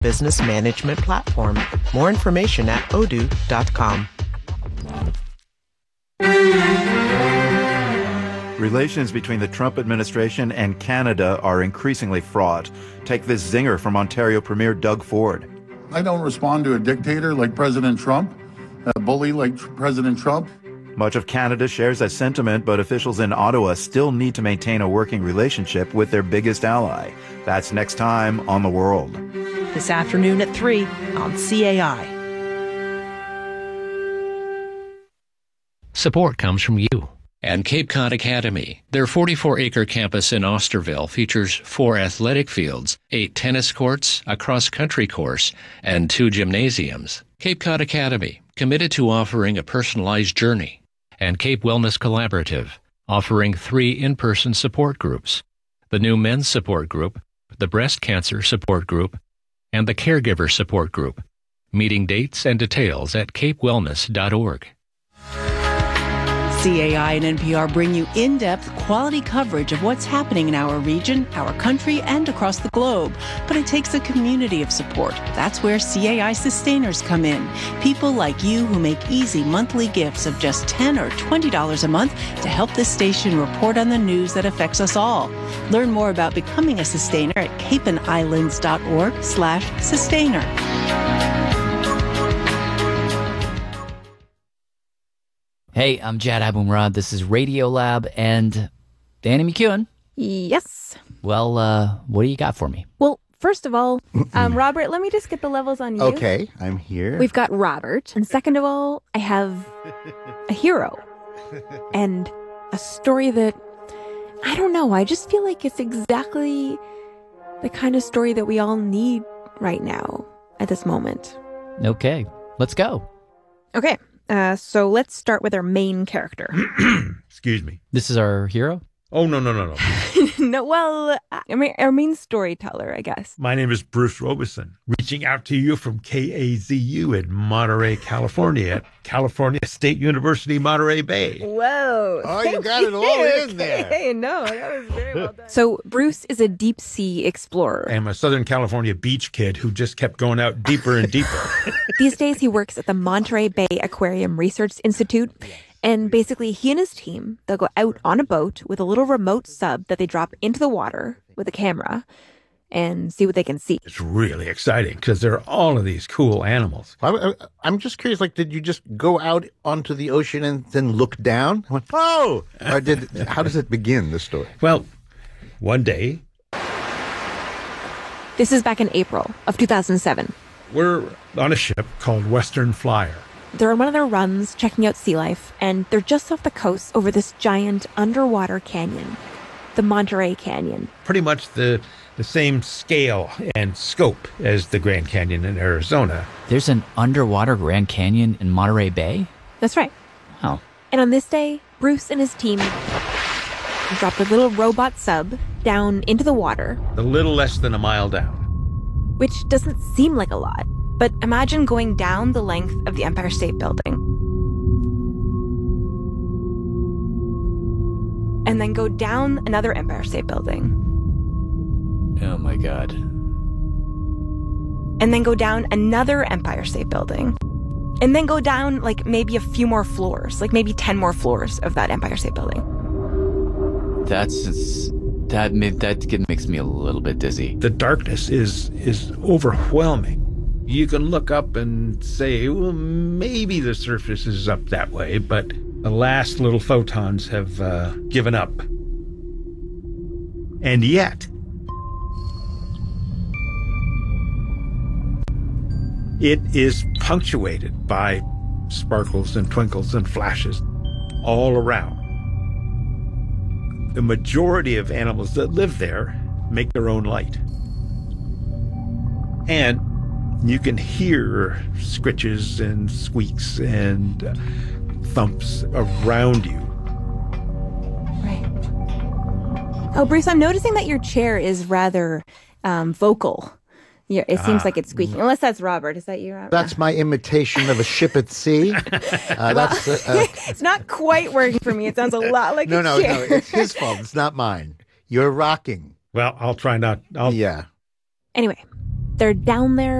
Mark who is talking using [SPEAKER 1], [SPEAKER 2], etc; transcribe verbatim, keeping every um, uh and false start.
[SPEAKER 1] business management platform. More information at odoo dot com.
[SPEAKER 2] Relations between the Trump administration and Canada are increasingly fraught. Take this zinger from Ontario Premier Doug Ford.
[SPEAKER 3] I don't respond to a dictator like President Trump, a bully like President Trump.
[SPEAKER 2] Much of Canada shares that sentiment, but officials in Ottawa still need to maintain a working relationship with their biggest ally. That's next time on The World.
[SPEAKER 4] This afternoon at three on C A I.
[SPEAKER 5] Support comes from you.
[SPEAKER 6] And Cape Cod Academy. Their forty-four acre campus in Osterville features four athletic fields, eight tennis courts, a cross-country course, and two gymnasiums. Cape Cod Academy, committed to offering a personalized journey.
[SPEAKER 5] And Cape Wellness Collaborative, offering three in-person support groups: the new men's support group, the breast cancer support group, and the caregiver support group. Meeting dates and details at cape wellness dot org.
[SPEAKER 4] C A I and N P R bring you in-depth, quality coverage of what's happening in our region, our country, and across the globe. But it takes a community of support. That's where C A I sustainers come in. People like you who make easy monthly gifts of just ten dollars or twenty dollars a month to help this station report on the news that affects us all. Learn more about becoming a sustainer at cape and islands dot org slash sustainer.
[SPEAKER 7] Hey, I'm Jad Abumrad. This is Radiolab, and Danny McEwen.
[SPEAKER 8] Yes.
[SPEAKER 7] Well, uh, what do you got for me?
[SPEAKER 8] Well, first of all, um, Robert, let me just get the levels on you.
[SPEAKER 9] Okay, I'm here.
[SPEAKER 8] We've got Robert. And second of all, I have a hero and a story that, I don't know, I just feel like it's exactly the kind of story that we all need right now at this moment.
[SPEAKER 7] Okay, let's go.
[SPEAKER 8] Okay. Uh, so let's start with our main character.
[SPEAKER 10] Excuse me.
[SPEAKER 7] This is our hero?
[SPEAKER 10] Oh, no, no, no, no.
[SPEAKER 8] No, well, I mean, our main storyteller, I guess.
[SPEAKER 10] My name is Bruce Robeson, reaching out to you from K A Z U in Monterey, California, at California State University, Monterey Bay.
[SPEAKER 8] Whoa.
[SPEAKER 9] Oh, you got it all in there.
[SPEAKER 8] Hey, no, that was very well done. So Bruce is a deep sea explorer.
[SPEAKER 10] I'm a Southern California beach kid who just kept going out deeper and deeper.
[SPEAKER 8] These days, he works at the Monterey Bay Aquarium Research Institute. And basically, he and his team, they'll go out on a boat with a little remote sub that they drop into the water with a camera and see what they can see.
[SPEAKER 10] It's really exciting because there are all of these cool animals.
[SPEAKER 9] I, I'm just curious, like, did you just go out onto the ocean and then look down? I went, oh! Or did, how does it begin, this story?
[SPEAKER 10] Well, one day...
[SPEAKER 8] This is back in April of two thousand seven.
[SPEAKER 10] We're on a ship called Western Flyer.
[SPEAKER 8] They're on one of their runs, checking out sea life, and they're just off the coast over this giant underwater canyon, the Monterey Canyon.
[SPEAKER 10] Pretty much the the same scale and scope as the Grand Canyon in Arizona.
[SPEAKER 7] There's an underwater Grand Canyon in Monterey Bay?
[SPEAKER 8] That's right.
[SPEAKER 7] Wow.
[SPEAKER 8] And on this day, Bruce and his team dropped a little robot sub down into the water.
[SPEAKER 10] A little less than a mile down.
[SPEAKER 8] Which doesn't seem like a lot. But imagine going down the length of the Empire State Building. And then go down another Empire State Building.
[SPEAKER 7] Oh my God.
[SPEAKER 8] And then go down another Empire State Building. And then go down like maybe a few more floors, like maybe ten more floors of that Empire State Building.
[SPEAKER 7] That's just, that that makes me a little bit dizzy.
[SPEAKER 10] The darkness is is overwhelming. You can look up and say, well, maybe the surface is up that way, but the last little photons have uh, given up. And yet, it is punctuated by sparkles and twinkles and flashes all around. The majority of animals that live there make their own light. And you can hear scritches and squeaks and uh, thumps around you.
[SPEAKER 8] Right. Oh, Bruce, I'm noticing that your chair is rather um, vocal. Yeah, it seems ah. like it's squeaking. Unless that's Robert. Is that you, Robert?
[SPEAKER 9] That's my imitation of a ship at sea. Uh,
[SPEAKER 8] well,
[SPEAKER 9] that's, uh, uh,
[SPEAKER 8] it's not quite working for me. It sounds a lot like
[SPEAKER 9] no,
[SPEAKER 8] a
[SPEAKER 9] no,
[SPEAKER 8] chair.
[SPEAKER 9] No, it's his fault. It's not mine. You're rocking.
[SPEAKER 10] Well, I'll try not. I'll...
[SPEAKER 9] Yeah.
[SPEAKER 8] Anyway. they're down there